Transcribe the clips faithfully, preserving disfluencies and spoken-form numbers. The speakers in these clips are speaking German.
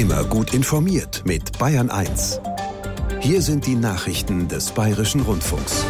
Immer gut informiert mit Bayern eins. Hier sind die Nachrichten des Bayerischen Rundfunks.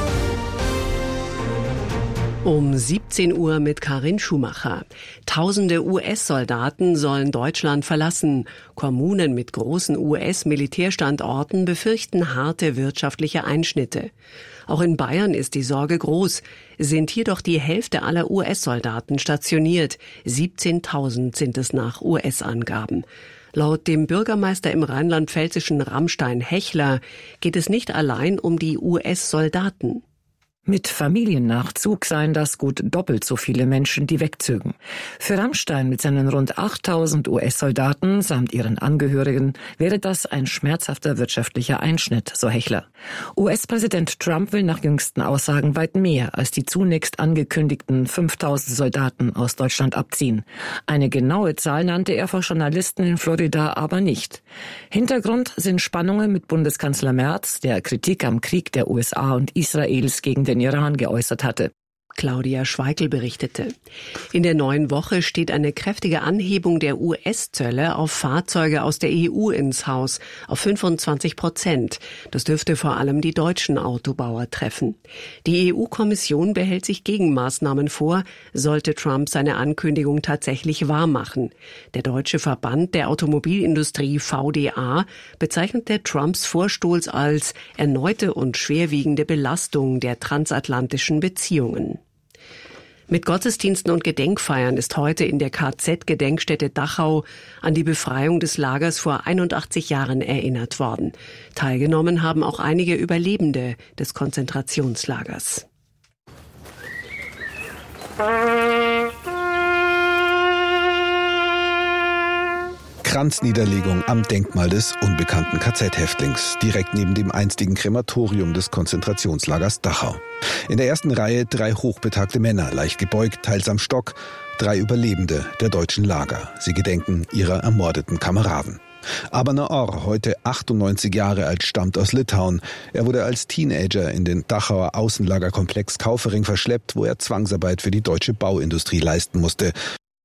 Um siebzehn Uhr mit Karin Schumacher. Tausende U S-Soldaten sollen Deutschland verlassen. Kommunen mit großen U S-Militärstandorten befürchten harte wirtschaftliche Einschnitte. Auch in Bayern ist die Sorge groß. Sind hier doch die Hälfte aller U S-Soldaten stationiert. siebzehntausend sind es nach U S-Angaben. Laut dem Bürgermeister im rheinland-pfälzischen Ramstein-Hechler geht es nicht allein um die U S-Soldaten. Mit Familiennachzug seien das gut doppelt so viele Menschen, die wegzögen. Für Ramstein mit seinen rund achttausend U S-Soldaten samt ihren Angehörigen wäre das ein schmerzhafter wirtschaftlicher Einschnitt, so Hechler. U S-Präsident Trump will nach jüngsten Aussagen weit mehr als die zunächst angekündigten fünftausend Soldaten aus Deutschland abziehen. Eine genaue Zahl nannte er vor Journalisten in Florida aber nicht. Hintergrund sind Spannungen mit Bundeskanzler Merz, der Kritik am Krieg der U S A und Israels gegen den Iran geäußert hatte. Claudia Schweikel berichtete. In der neuen Woche steht eine kräftige Anhebung der U S-Zölle auf Fahrzeuge aus der E U ins Haus, auf fünfundzwanzig Prozent. Das dürfte vor allem die deutschen Autobauer treffen. Die E U-Kommission behält sich Gegenmaßnahmen vor, sollte Trump seine Ankündigung tatsächlich wahrmachen. Der deutsche Verband der Automobilindustrie V D A bezeichnete Trumps Vorstoß als erneute und schwerwiegende Belastung der transatlantischen Beziehungen. Mit Gottesdiensten und Gedenkfeiern ist heute in der K Z-Gedenkstätte Dachau an die Befreiung des Lagers vor einundachtzig Jahren erinnert worden. Teilgenommen haben auch einige Überlebende des Konzentrationslagers. Kranzniederlegung am Denkmal des unbekannten K Z-Häftlings, direkt neben dem einstigen Krematorium des Konzentrationslagers Dachau. In der ersten Reihe drei hochbetagte Männer, leicht gebeugt, teils am Stock, drei Überlebende der deutschen Lager. Sie gedenken ihrer ermordeten Kameraden. Aber Naor, heute achtundneunzig Jahre alt, stammt aus Litauen. Er wurde als Teenager in den Dachauer Außenlagerkomplex Kaufering verschleppt, wo er Zwangsarbeit für die deutsche Bauindustrie leisten musste.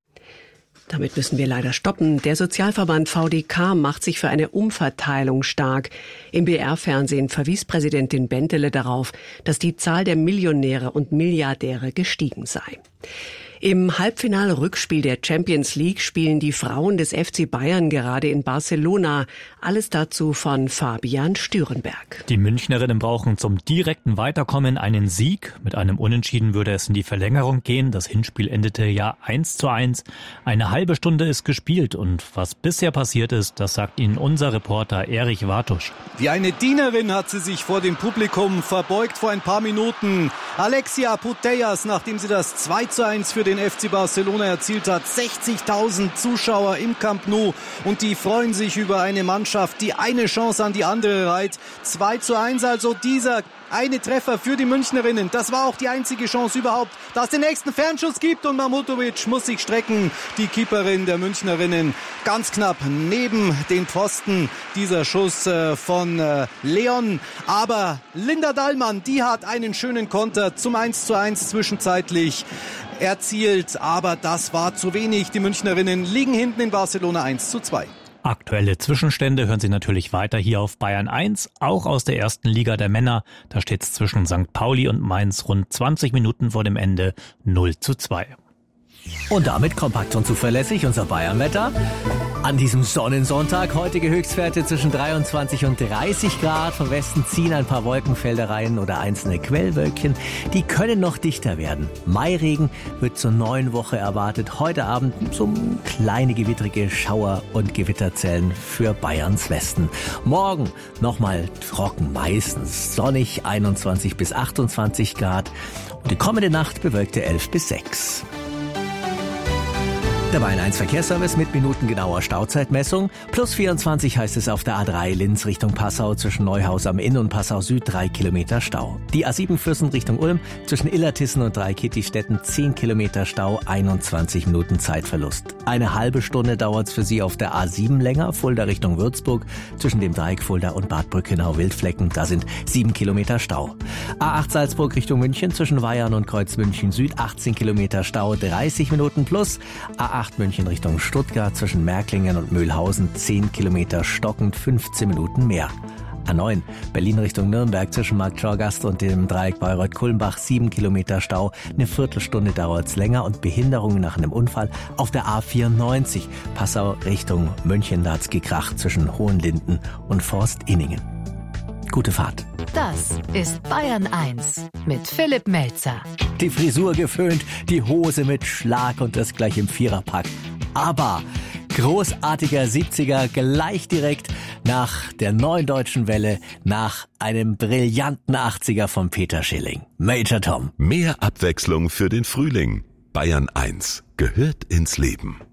Damit müssen wir leider stoppen. Der Sozialverband V D K macht sich für eine Umverteilung stark. Im B R-Fernsehen verwies Präsidentin Bentele darauf, dass die Zahl der Millionäre und Milliardäre gestiegen sei. Im Halbfinale-Rückspiel der Champions League spielen die Frauen des F C Bayern gerade in Barcelona. Alles dazu von Fabian Stürenberg. Die Münchnerinnen brauchen zum direkten Weiterkommen einen Sieg. Mit einem Unentschieden würde es in die Verlängerung gehen. Das Hinspiel endete ja eins zu eins. Eine halbe Stunde ist gespielt und was bisher passiert ist, das sagt Ihnen unser Reporter Erich Wartusch. Wie eine Dienerin hat sie sich vor dem Publikum verbeugt vor ein paar Minuten. Alexia Putellas, nachdem sie das zwei zu eins für den F C Barcelona erzielt hat. sechzigtausend Zuschauer im Camp Nou und die freuen sich über eine Mannschaft, die eine Chance an die andere reiht. zwei zu eins, also dieser eine Treffer für die Münchnerinnen. Das war auch die einzige Chance überhaupt, dass es den nächsten Fernschuss gibt und Mahmutovic muss sich strecken. Die Keeperin der Münchnerinnen ganz knapp neben den Pfosten. Dieser Schuss äh, von äh, Leon. Aber Linda Dallmann, die hat einen schönen Konter zum eins zu eins zwischenzeitlich erzielt. Aber das war zu wenig. Die Münchnerinnen liegen hinten in Barcelona eins zu zwei. Aktuelle Zwischenstände hören Sie natürlich weiter hier auf Bayern eins, auch aus der ersten Liga der Männer. Da steht es zwischen Sankt Pauli und Mainz rund zwanzig Minuten vor dem Ende null zu zwei. Und damit kompakt und zuverlässig unser Bayernwetter. An diesem Sonnensonntag heutige Höchstwerte zwischen dreiundzwanzig und dreißig Grad. Vom Westen ziehen ein paar Wolkenfelder rein oder einzelne Quellwölkchen. Die können noch dichter werden. Mairegen wird zur neuen Woche erwartet. Heute Abend so kleine gewittrige Schauer- und Gewitterzellen für Bayerns Westen. Morgen nochmal trocken, meistens sonnig, einundzwanzig bis achtundzwanzig Grad. Und die kommende Nacht bewölkte elf bis sechs. Der Bayern eins Verkehrsservice mit minutengenauer Stauzeitmessung. Plus vierundzwanzig heißt es auf der A drei Linz Richtung Passau zwischen Neuhaus am Inn und Passau Süd drei Kilometer Stau. Die A sieben Fürsten Richtung Ulm zwischen Illertissen und Dreikitti-Städten zehn Kilometer Stau, einundzwanzig Minuten Zeitverlust. Eine halbe Stunde dauert es für Sie auf der A sieben länger, Fulda Richtung Würzburg zwischen dem Dreieck Fulda und Bad Brückenau-Wildflecken. Da sind sieben Kilometer Stau. A acht Salzburg Richtung München zwischen Weyarn und Kreuz München Süd achtzehn Kilometer Stau, dreißig Minuten plus. A acht München Richtung Stuttgart zwischen Märklingen und Mühlhausen zehn Kilometer stockend, fünfzehn Minuten mehr. A neun Berlin Richtung Nürnberg zwischen Marktschorgast und dem Dreieck Bayreuth-Kulmbach sieben Kilometer Stau. Eine Viertelstunde dauert's länger und Behinderungen nach einem Unfall auf der A vierundneunzig Passau Richtung München. Da hat's gekracht zwischen Hohenlinden und Forst-Inningen. Gute Fahrt. Das ist Bayern eins mit Philipp Melzer. Die Frisur geföhnt, die Hose mit Schlag und das gleich im Viererpack. Aber großartiger siebziger gleich direkt nach der neuen deutschen Welle, nach einem brillanten achtziger von Peter Schilling. Major Tom. Mehr Abwechslung für den Frühling. Bayern eins gehört ins Leben.